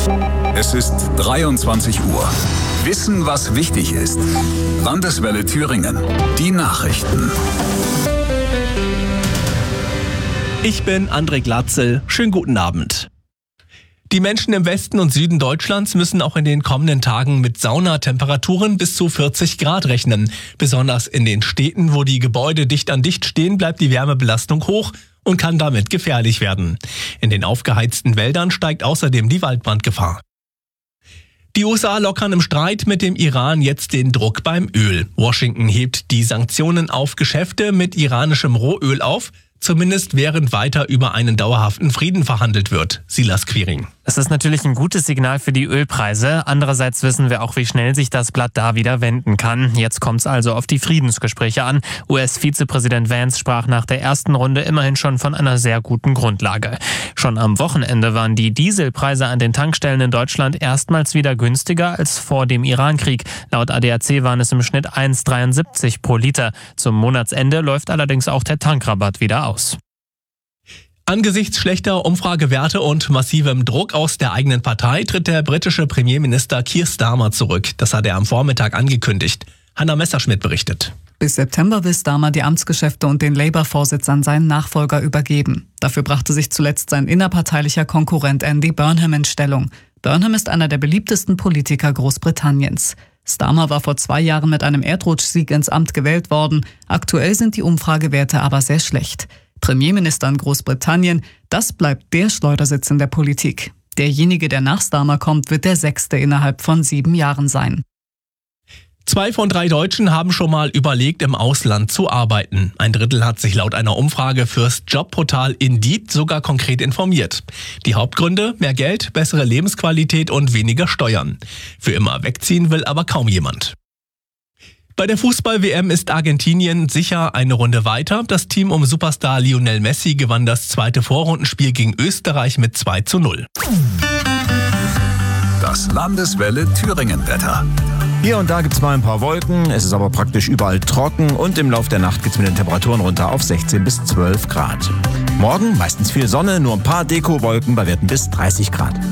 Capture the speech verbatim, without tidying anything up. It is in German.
Es ist dreiundzwanzig Uhr. Wissen, was wichtig ist. Landeswelle Thüringen. Die Nachrichten. Ich bin André Glatzel. Schönen guten Abend. Die Menschen im Westen und Süden Deutschlands müssen auch in den kommenden Tagen mit Saunatemperaturen bis zu vierzig Grad rechnen. Besonders in den Städten, wo die Gebäude dicht an dicht stehen, bleibt die Wärmebelastung hoch und kann damit gefährlich werden. In den aufgeheizten Wäldern steigt außerdem die Waldbrandgefahr. Die U S A lockern im Streit mit dem Iran jetzt den Druck beim Öl. Washington hebt die Sanktionen auf Geschäfte mit iranischem Rohöl auf, zumindest während weiter über einen dauerhaften Frieden verhandelt wird. Silas Quiring. Das ist natürlich ein gutes Signal für die Ölpreise. Andererseits wissen wir auch, wie schnell sich das Blatt da wieder wenden kann. Jetzt kommt es also auf die Friedensgespräche an. U S-Vizepräsident Vance sprach nach der ersten Runde immerhin schon von einer sehr guten Grundlage. Schon am Wochenende waren die Dieselpreise an den Tankstellen in Deutschland erstmals wieder günstiger als vor dem Irankrieg. Laut A D A C waren es im Schnitt eins Komma dreiundsiebzig pro Liter. Zum Monatsende läuft allerdings auch der Tankrabatt wieder aus. Angesichts schlechter Umfragewerte und massivem Druck aus der eigenen Partei tritt der britische Premierminister Keir Starmer zurück. Das hat er am Vormittag angekündigt. Hanna Messerschmidt berichtet. Bis September will Starmer die Amtsgeschäfte und den Labour-Vorsitz an seinen Nachfolger übergeben. Dafür brachte sich zuletzt sein innerparteilicher Konkurrent Andy Burnham in Stellung. Burnham ist einer der beliebtesten Politiker Großbritanniens. Starmer war vor zwei Jahren mit einem Erdrutschsieg ins Amt gewählt worden. Aktuell sind die Umfragewerte aber sehr schlecht. Premierminister in Großbritannien, das bleibt der Schleudersitz in der Politik. Derjenige, der nach Starmer kommt, wird der sechste innerhalb von sieben Jahren sein. Zwei von drei Deutschen haben schon mal überlegt, im Ausland zu arbeiten. Ein Drittel hat sich laut einer Umfrage fürs Jobportal Indeed sogar konkret informiert. Die Hauptgründe: mehr Geld, bessere Lebensqualität und weniger Steuern. Für immer wegziehen will aber kaum jemand. Bei der Fußball-W M ist Argentinien sicher eine Runde weiter. Das Team um Superstar Lionel Messi gewann das zweite Vorrundenspiel gegen Österreich mit zwei zu null. Das Landeswelle Thüringen-Wetter. Hier und da gibt es mal ein paar Wolken, es ist aber praktisch überall trocken und im Laufe der Nacht geht es mit den Temperaturen runter auf sechzehn bis zwölf Grad. Morgen meistens viel Sonne, nur ein paar Dekowolken bei Werten bis dreißig Grad.